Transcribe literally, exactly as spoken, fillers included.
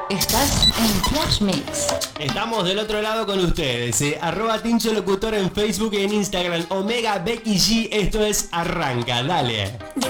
Estás en Flash Mix. Estamos del otro lado con ustedes, eh. arroba Tincho Locutor en Facebook y en Instagram, Omega Becky G, esto es Arranca, dale.